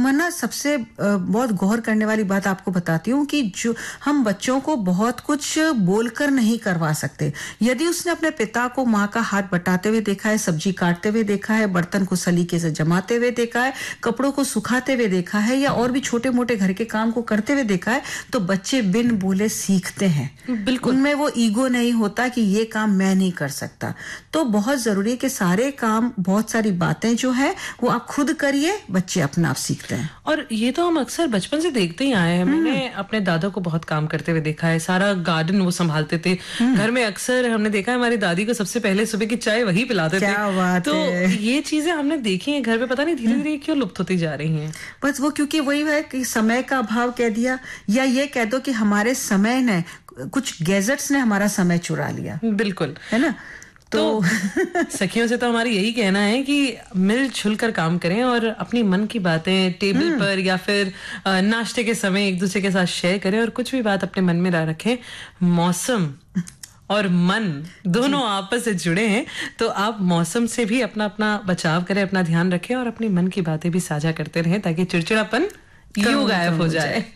तमन्ना, सबसे बहुत गौर करने वाली बात आपको बताती हूँ कि जो हम बच्चों को बहुत कुछ बोलकर नहीं करवा सकते। यदि उसने अपने पिता को माँ का हाथ बटाते हुए देखा है, सब्जी काटते हुए देखा है, बर्तन को सलीके से जमाते हुए देखा है, कपड़ों को सुखाते हुए देखा है, या और भी छोटे मोटे घर के काम को करते हुए देखा है, तो बच्चे बिन बोले सीखते हैं। बिल्कुल। उनमें वो ईगो नहीं होता कि ये काम मैं नहीं कर सकता। तो बहुत जरूरी है कि सारे काम, बहुत सारी बातें जो है वो आप खुद करिए, बच्चे अपना आप सीखते हैं। और ये तो हम अक्सर बचपन से देखते ही आए हैं। मैंने अपने दादा को बहुत काम करते हुए देखा है, सारा गार्डन वो संभालते थे। घर में अक्सर हमने देखा है हमारी दादी को सबसे पहले सुबह की चाय वही पिलाते थे। क्या बात तो है। ये चीजें हमने देखी हैं घर पे, पता नहीं धीरे धीरे क्यों लुप्त होती जा रही हैं। बस वो क्योंकि वही है कि समय का अभाव कह दिया, या ये कह दो कि हमारे समय ने, कुछ गैजेट्स ने हमारा समय चुरा लिया। बिल्कुल, है ना। तो सखियों से तो हमारी यही कहना है कि मिलजुल कर काम करें और अपनी मन की बातें टेबल पर या फिर नाश्ते के समय एक दूसरे के साथ शेयर करें, और कुछ भी बात अपने मन में रखें। मौसम और मन दोनों आपस से जुड़े हैं, तो आप मौसम से भी अपना अपना बचाव करें, अपना ध्यान रखें और अपनी मन की बातें भी साझा करते रहें, ताकि चिड़चिड़ापन यूं गायब हो जाए।